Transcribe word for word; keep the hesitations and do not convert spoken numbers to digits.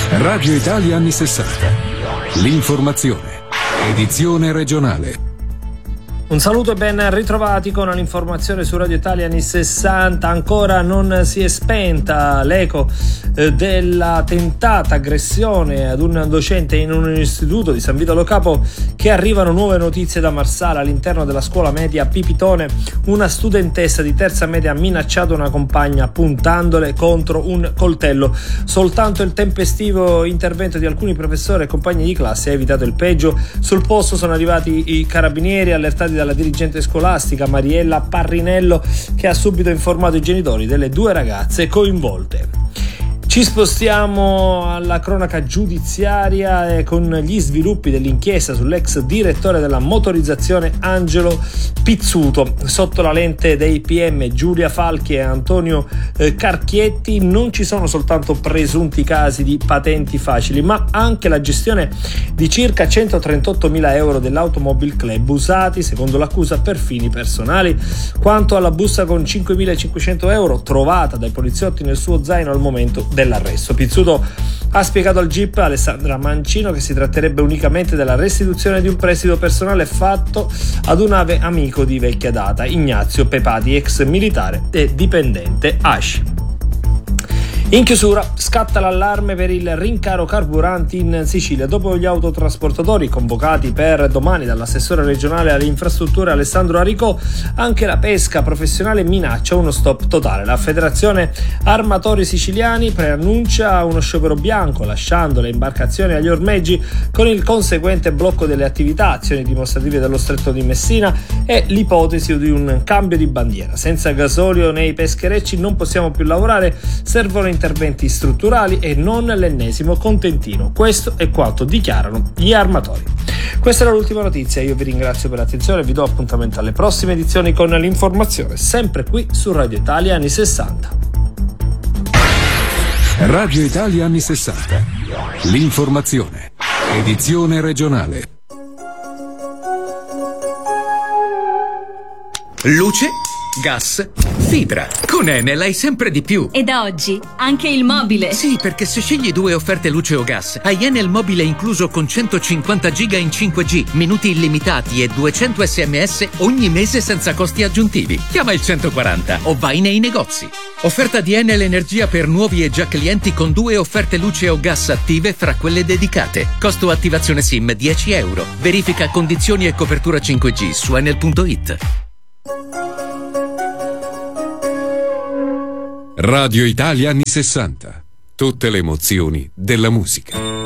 Radio Italia anni sessanta. L'informazione. Edizione regionale. Un saluto e ben ritrovati con l'informazione su Radio Italia anni sessanta. Ancora non si è spenta l'eco eh, della tentata aggressione ad un docente in un istituto di San Vito Lo Capo, che arrivano nuove notizie da Marsala. All'interno della scuola media Pipitone una studentessa di terza media ha minacciato una compagna puntandole contro un coltello. Soltanto il tempestivo intervento di alcuni professori e compagni di classe ha evitato il peggio. Sul posto sono arrivati i carabinieri, allertati dalla dirigente scolastica Mariella Parrinello, che ha subito informato i genitori delle due ragazze coinvolte. Ci spostiamo alla cronaca giudiziaria eh, con gli sviluppi dell'inchiesta sull'ex direttore della motorizzazione Angelo Pizzuto. Sotto la lente dei P M Giulia Falchi e Antonio eh, Carchietti non ci sono soltanto presunti casi di patenti facili, ma anche la gestione di circa centotrentottomila euro dell'Automobile Club usati, secondo l'accusa, per fini personali. Quanto alla busta con cinquemilacinquecento euro trovata dai poliziotti nel suo zaino al momento dell'arresto, Pizzuto ha spiegato al G I P Alessandra Mancino che si tratterebbe unicamente della restituzione di un prestito personale fatto ad un ave amico di vecchia data, Ignazio Pepati, ex militare e dipendente A S C I. In chiusura scatta l'allarme per il rincaro carburanti in Sicilia. Dopo gli autotrasportatori convocati per domani dall'assessore regionale alle infrastrutture Alessandro Aricò, anche la pesca professionale minaccia uno stop totale. La Federazione Armatori Siciliani preannuncia uno sciopero bianco, lasciando le imbarcazioni agli ormeggi, con il conseguente blocco delle attività, azioni dimostrative dello Stretto di Messina e l'ipotesi di un cambio di bandiera. Senza gasolio nei pescherecci non possiamo più lavorare, servono interventi strutturali e non l'ennesimo contentino. Questo è quanto dichiarano gli armatori. Questa era l'ultima notizia, io vi ringrazio per l'attenzione e vi do appuntamento alle prossime edizioni con l'informazione, sempre qui su Radio Italia anni sessanta. Radio Italia anni sessanta. L'informazione. Edizione regionale. Luce, gas, fibra. Con Enel hai sempre di più. E da oggi anche il mobile. Sì, perché se scegli due offerte luce o gas, hai Enel mobile incluso con centocinquanta giga in cinque G, minuti illimitati e duecento sms ogni mese senza costi aggiuntivi. Chiama il centoquaranta o vai nei negozi. Offerta di Enel Energia per nuovi e già clienti con due offerte luce o gas attive fra quelle dedicate. Costo attivazione SIM dieci euro. Verifica condizioni e copertura cinque G su enel punto it. Radio Italia anni sessanta. Tutte le emozioni della musica.